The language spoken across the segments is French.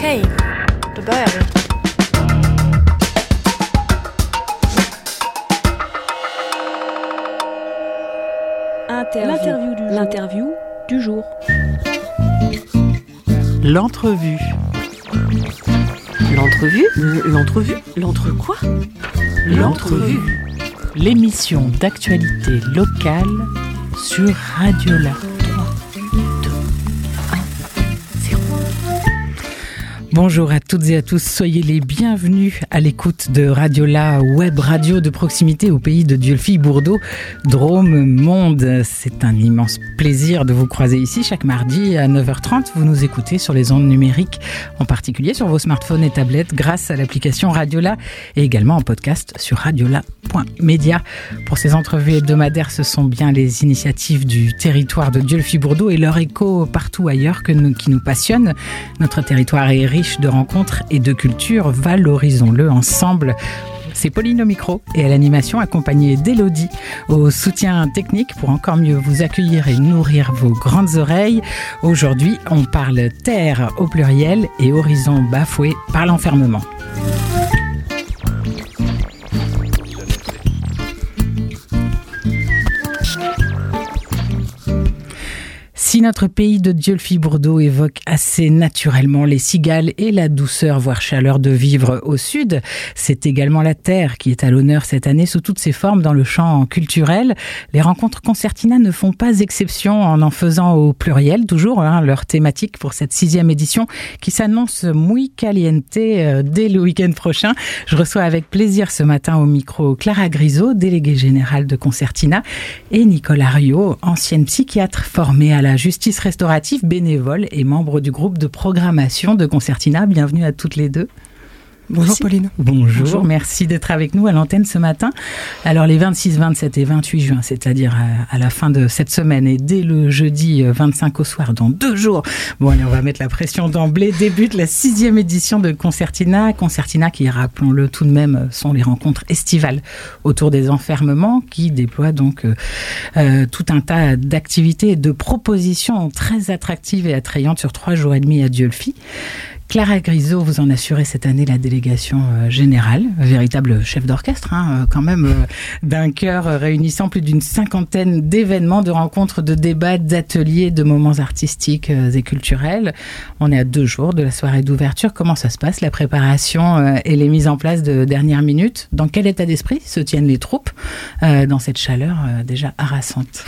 Okej, då börjar vi. L'interview du jour. L'entrevue. L'entre quoi? L'entrevue. L'émission d'actualité locale sur Radiola. 3, 2, 1, 0. Bonjour à toutes et à tous, soyez les bienvenus à l'écoute de Radiola, web radio de proximité au pays de Dieulefit-Bourdeaux, Drôme, Monde. C'est un immense plaisir de vous croiser ici chaque mardi à 9h30. Vous nous écoutez sur les ondes numériques, en particulier sur vos smartphones et tablettes grâce à l'application Radiola et également en podcast sur radiola.media. Pour ces entrevues hebdomadaires, ce sont bien les initiatives du territoire de Dieulefit-Bourdeaux et leur écho partout ailleurs qui nous passionnent. Notre territoire est riche de rencontres et de cultures, valorisons-le ensemble. C'est Pauline au micro et à l'animation, accompagnée d'Élodie au soutien technique pour encore mieux vous accueillir et nourrir vos grandes oreilles. Aujourd'hui, on parle terre au pluriel et horizon bafoué par l'enfermement. Si notre pays de Dieulefit-Bourdeaux évoque assez naturellement les cigales et la douceur, voire chaleur de vivre au sud, c'est également la terre qui est à l'honneur cette année sous toutes ses formes dans le champ culturel. Les rencontres Concertina ne font pas exception en faisant au pluriel, toujours leur thématique pour cette 6e édition qui s'annonce muy caliente dès le week-end prochain. Je reçois avec plaisir ce matin au micro Clara Grisot, déléguée générale de Concertina, et Nicolas Riot, ancienne psychiatre formée à la justice restaurative, bénévole et membre du groupe de programmation de Concertina. Bienvenue à toutes les deux. Bonjour merci. Pauline. Bonjour, merci d'être avec nous à l'antenne ce matin. Alors les 26, 27 et 28 juin, c'est-à-dire à la fin de cette semaine et dès le jeudi 25 au soir, dans 2 jours, bon allez, on va mettre la pression d'emblée, débute la 6e édition de Concertina. Concertina qui, rappelons-le tout de même, sont les rencontres estivales autour des enfermements qui déploient donc tout un tas d'activités et de propositions très attractives et attrayantes sur 3 jours et demi à Dieulefit. Clara Grisot, vous en assurez cette année la délégation générale, véritable chef d'orchestre quand même, d'un chœur réunissant plus d'une 50aine d'événements, de rencontres, de débats, d'ateliers, de moments artistiques et culturels. On est à 2 jours de la soirée d'ouverture. Comment ça se passe, la préparation et les mises en place de dernière minute? Dans quel état d'esprit se tiennent les troupes dans cette chaleur déjà harassante?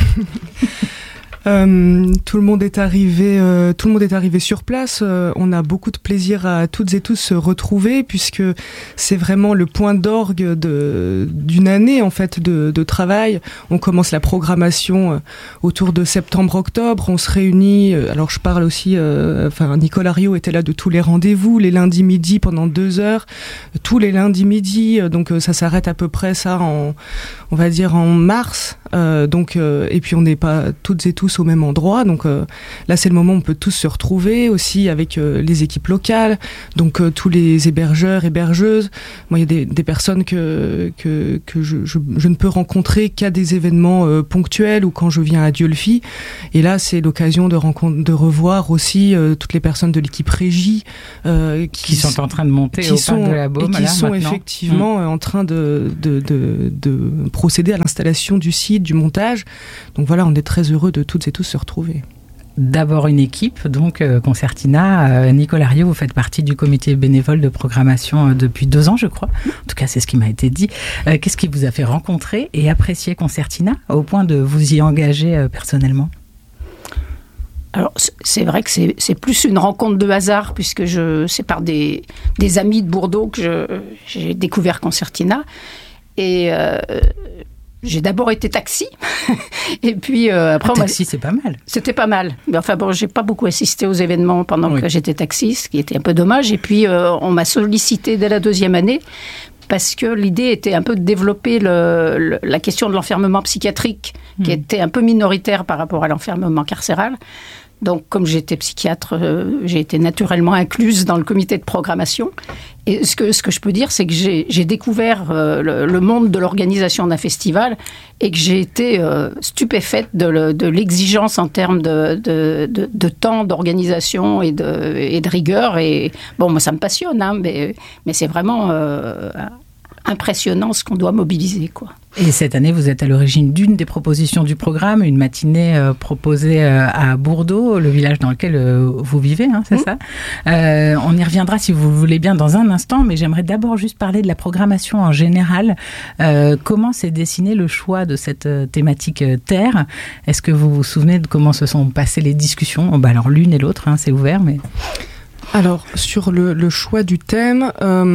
Tout le monde est arrivé sur place. On a beaucoup de plaisir à toutes et tous se retrouver puisque c'est vraiment le point d'orgue d'une année en fait de travail. On commence la programmation autour de septembre-octobre. On se réunit. Alors je parle aussi. Nicolas Riot était là de tous les rendez-vous, les lundis midi pendant 2 heures, tous les lundis midi. Donc ça s'arrête à peu près ça on va dire en mars. Et puis on n'est pas toutes et tous au même endroit, donc là c'est le moment où on peut tous se retrouver aussi avec les équipes locales, donc tous les hébergeurs, hébergeuses. Moi il y a des personnes que je ne peux rencontrer qu'à des événements ponctuels ou quand je viens à Dieulefit, et là c'est l'occasion de revoir aussi toutes les personnes de l'équipe régie qui sont en train de monter au parc de la Baume, et qui sont maintenant. Effectivement en train de procéder à l'installation du site, du montage. Donc voilà, on est très heureux de toutes et tous se retrouver. D'abord une équipe, donc Concertina. Nicolas Riot, vous faites partie du comité bénévole de programmation depuis 2 ans, je crois. En tout cas, c'est ce qui m'a été dit. Qu'est-ce qui vous a fait rencontrer et apprécier Concertina au point de vous y engager personnellement? Alors, c'est vrai que c'est plus une rencontre de hasard, puisque c'est par des amis de Bourdeaux que j'ai découvert Concertina. Et j'ai d'abord été taxi, et puis après... taxi, c'est pas mal. C'était pas mal. Mais enfin bon, j'ai pas beaucoup assisté aux événements pendant que j'étais taxi, ce qui était un peu dommage. Et puis, on m'a sollicité dès la 2e année, parce que l'idée était un peu de développer la question de l'enfermement psychiatrique, qui était un peu minoritaire par rapport à l'enfermement carcéral. Donc, comme j'étais psychiatre, j'ai été naturellement incluse dans le comité de programmation. Et ce que je peux dire, c'est que j'ai découvert le monde de l'organisation d'un festival et que j'ai été stupéfaite de l'exigence en termes de temps, d'organisation et de rigueur. Et bon, moi, ça me passionne, hein, mais c'est vraiment impressionnant ce qu'on doit mobiliser, quoi. Et cette année, vous êtes à l'origine d'une des propositions du programme, une matinée proposée à Bourdeau, le village dans lequel vous vivez, hein, c'est ça. On y reviendra si vous voulez bien dans un instant, mais j'aimerais d'abord juste parler de la programmation en général. Comment s'est dessiné le choix de cette thématique terre ? Est-ce que vous vous souvenez de comment se sont passées les discussions ? Alors l'une et l'autre, hein, c'est ouvert, mais... Alors, sur le choix du thème,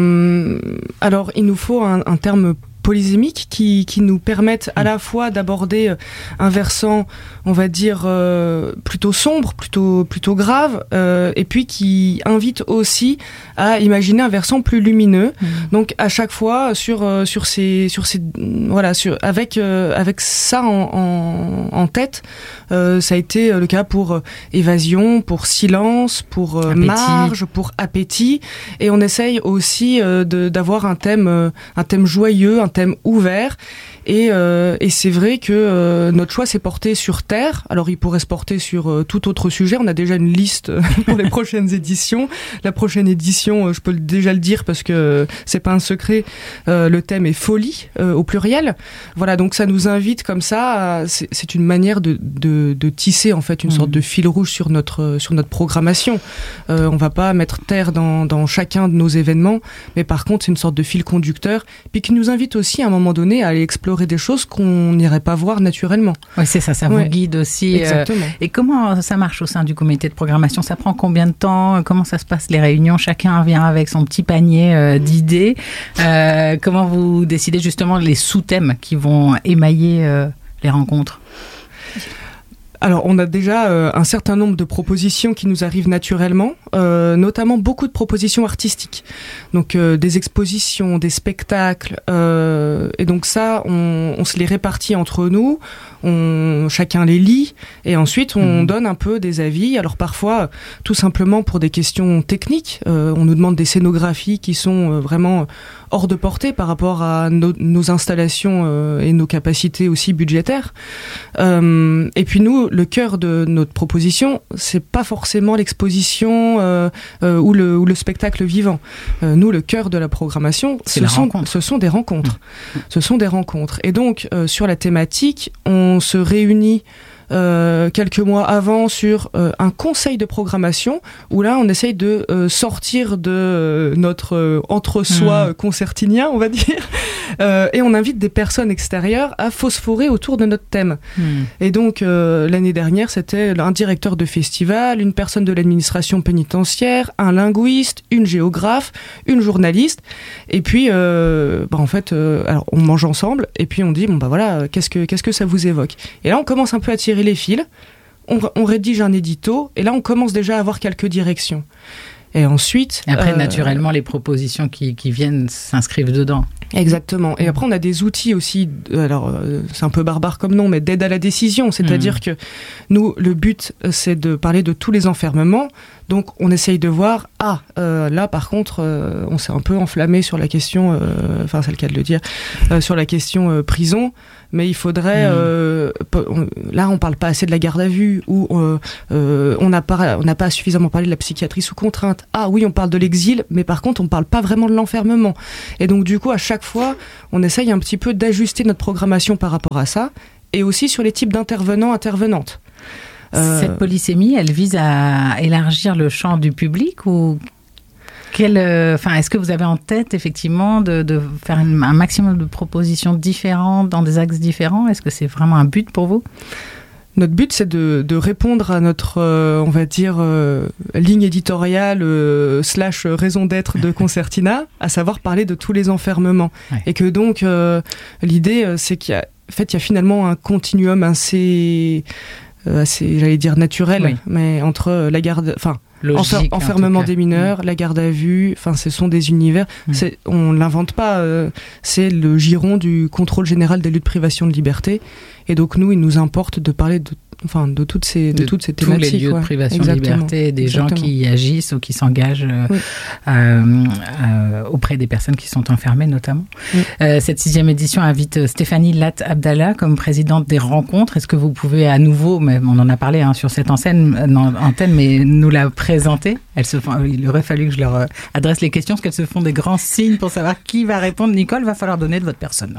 alors il nous faut un terme polysémique qui nous permettent à la fois d'aborder un versant, on va dire, plutôt sombre, plutôt grave, et puis qui invite aussi à imaginer un versant plus lumineux. Donc à chaque fois sur ces voilà, avec ça en tête, ça a été le cas pour évasion, pour silence, pour marge, pour appétit, et on essaye aussi d'avoir un thème joyeux, un thème ouvert, et c'est vrai que notre choix s'est porté sur terre. Alors il pourrait se porter sur tout autre sujet. On a déjà une liste pour les prochaines éditions. La prochaine édition, je peux déjà le dire parce que c'est pas un secret, le thème est folie au pluriel. Voilà, donc ça nous invite comme ça, c'est une manière de tisser en fait une sorte de fil rouge sur notre programmation. On va pas mettre terre dans chacun de nos événements, mais par contre c'est une sorte de fil conducteur, puis qui nous invite aussi à un moment donné à aller explorer des choses qu'on n'irait pas voir naturellement. Oui, c'est ça, vous guide aussi. Exactement. Et comment ça marche au sein du comité de programmation ? Ça prend combien de temps ? Comment ça se passe les réunions ? Chacun vient avec son petit panier d'idées. Comment vous décidez justement les sous-thèmes qui vont émailler les rencontres ? Alors, on a déjà un certain nombre de propositions qui nous arrivent naturellement, notamment beaucoup de propositions artistiques. Donc, des expositions, des spectacles, et donc ça, on se les répartit entre nous, chacun les lit, et ensuite on donne un peu des avis. Alors parfois, tout simplement pour des questions techniques, on nous demande des scénographies qui sont vraiment hors de portée par rapport à nos installations et nos capacités aussi budgétaires. Et puis nous, le cœur de notre proposition, c'est pas forcément l'exposition ou le spectacle vivant. Nous, le cœur de la programmation, ce sont des rencontres. Ce sont des rencontres. Et donc, sur la thématique, on se réunit quelques mois avant sur un conseil de programmation où là on essaye de sortir de notre entre-soi concertinien, on va dire, et on invite des personnes extérieures à phosphorer autour de notre thème. Et donc l'année dernière c'était un directeur de festival, une personne de l'administration pénitentiaire, un linguiste, une géographe, une journaliste, et puis en fait alors on mange ensemble et puis on dit voilà, qu'est-ce que ça vous évoque, et là on commence un peu à tirer les fils, on rédige un édito, et là on commence déjà à avoir quelques directions. Et ensuite... Et après, naturellement, les propositions qui viennent s'inscrivent dedans. Exactement. Et après, on a des outils aussi, alors c'est un peu barbare comme nom, mais d'aide à la décision. C'est-à-dire que nous, le but, c'est de parler de tous les enfermements. Donc, on essaye de voir, là, par contre, on s'est un peu enflammé sur la question, enfin, c'est le cas de le dire, sur la question prison. Mais il faudrait... là, on parle pas assez de la garde à vue, ou on n'a pas suffisamment parlé de la psychiatrie sous contrainte. Ah oui, on parle de l'exil, mais par contre, on parle pas vraiment de l'enfermement. Et donc, du coup, à chaque fois, on essaye un petit peu d'ajuster notre programmation par rapport à ça, et aussi sur les types d'intervenants, intervenantes. Cette polysémie, elle vise à élargir le champ du public, ou... est-ce que vous avez en tête effectivement de faire un maximum de propositions différentes dans des axes différents ? Est-ce que c'est vraiment un but pour vous ? Notre but, c'est de répondre à notre, on va dire, ligne éditoriale / raison d'être de Concertina, à savoir parler de tous les enfermements. Ouais. Et que donc, l'idée, c'est qu'il y a finalement un continuum assez j'allais dire naturel, mais entre la garde... Logique, enfermement des mineurs, la garde à vue, ce sont des univers. On l'invente pas. C'est le giron du contrôle général des lieux de privation de liberté. Et donc nous, il nous importe de parler toutes ces thématiques. Tous les lieux de privation de liberté, des gens qui y agissent ou qui s'engagent auprès des personnes qui sont enfermées notamment. Cette 6e édition invite Stéphanie Lat Abdallah comme présidente des rencontres. Est-ce que vous pouvez à nouveau, mais on en a parlé sur cette antenne, mais nous la présenter? Il aurait fallu que je leur adresse les questions parce qu'elles se font des grands signes pour savoir qui va répondre. Nicole, va falloir donner de votre personne.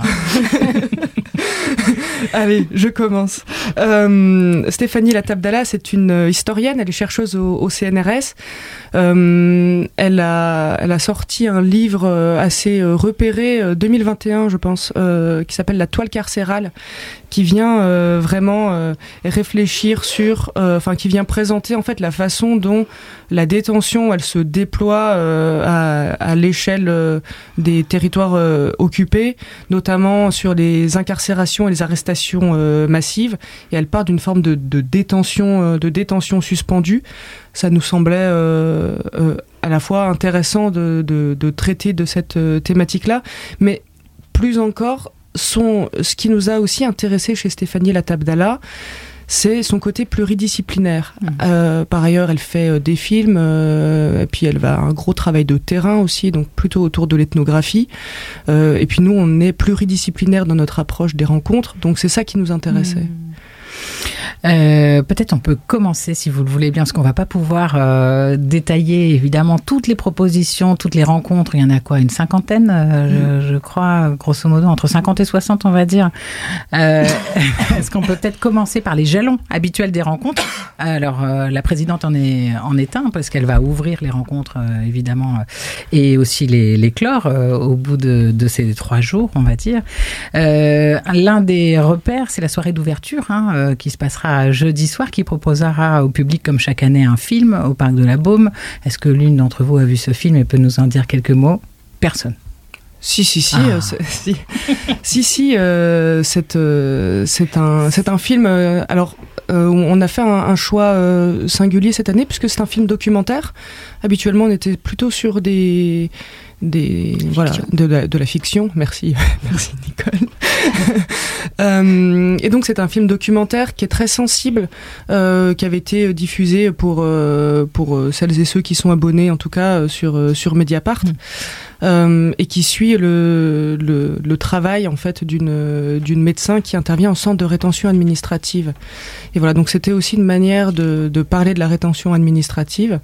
Allez, je commence. Stéphanie Lat Abdallah, c'est une historienne, elle est chercheuse au CNRS. Elle a sorti un livre assez repéré, 2021 je pense, qui s'appelle La toile carcérale, qui vient vraiment réfléchir sur, qui vient présenter en fait la façon dont la détention, elle se déploie à l'échelle des territoires occupés, notamment sur les incarcérations et les arrestations massives. Et elle part d'une forme de détention suspendue. Ça nous semblait à la fois intéressant de traiter de cette thématique-là, mais plus encore, ce qui nous a aussi intéressé chez Stéphanie Lat Abdallah, c'est son côté pluridisciplinaire. Par ailleurs, elle fait des films, et puis elle va un gros travail de terrain aussi, donc plutôt autour de l'ethnographie. Et puis nous, on est pluridisciplinaire dans notre approche des rencontres, donc c'est ça qui nous intéressait. Peut-être on peut commencer, si vous le voulez bien, parce qu'on va pas pouvoir détailler évidemment toutes les propositions, toutes les rencontres. Il y en a quoi, une cinquantaine, je crois, grosso modo, entre 50 et 60, on va dire. Est-ce qu'on peut peut-être commencer par les jalons habituels des rencontres? Alors, la présidente en est un, parce qu'elle va ouvrir les rencontres, évidemment, et aussi les clore au bout de ces 3 jours, on va dire. L'un des repères, c'est la soirée d'ouverture, qui se passera jeudi soir, qui proposera au public, comme chaque année, un film au Parc de la Baume. Est-ce que l'une d'entre vous a vu ce film et peut nous en dire quelques mots? Personne. Si. C'est un film. Alors, on a fait un choix singulier cette année puisque c'est un film documentaire. Habituellement, on était plutôt sur de la fiction. Merci Nicole. Et donc c'est un film documentaire qui est très sensible, qui avait été diffusé pour celles et ceux qui sont abonnés, en tout cas sur Mediapart. Et qui suit le travail en fait d'une médecin qui intervient en centre de rétention administrative. Et voilà, donc c'était aussi une manière de parler de la rétention administrative.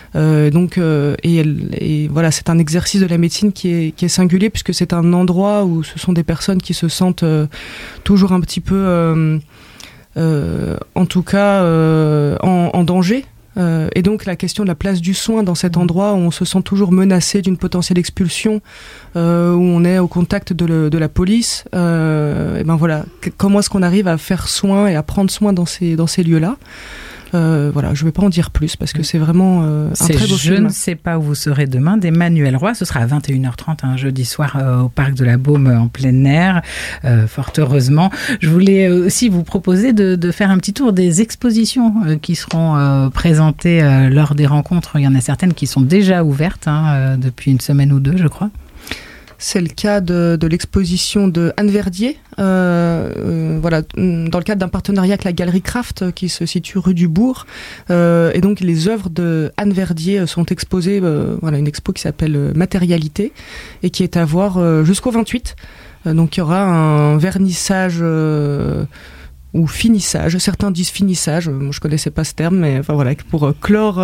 Et voilà, c'est un exercice de la médecine qui est singulier puisque c'est un endroit où ce sont des personnes qui se sentent toujours un petit peu, en tout cas, en danger. Et donc la question de la place du soin dans cet endroit où on se sent toujours menacé d'une potentielle expulsion, où on est au contact de la police, et ben voilà, comment est-ce qu'on arrive à faire soin et à prendre soin dans ces lieux-là. Voilà, je ne vais pas en dire plus parce que c'est vraiment un très beau film. Je ne sais pas où vous serez demain, d'Emmanuel Roy. Ce sera à 21h30, un jeudi soir au Parc de la Baume en plein air, fort heureusement. Je voulais aussi vous proposer de faire un petit tour des expositions qui seront présentées lors des rencontres. Il y en a certaines qui sont déjà ouvertes depuis une semaine ou 2, je crois. C'est le cas de l'exposition de Anne Verdier, voilà, dans le cadre d'un partenariat avec la Galerie Craft qui se situe rue du Bourg. Et donc les œuvres de Anne Verdier sont exposées, voilà, une expo qui s'appelle Matérialité et qui est à voir jusqu'au 28. Donc il y aura un vernissage ou finissage, certains disent finissage, moi je connaissais pas ce terme, mais enfin voilà, pour clore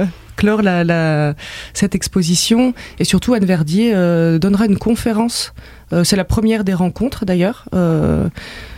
cette exposition. Et surtout Anne Verdier donnera une conférence, c'est la première des rencontres d'ailleurs,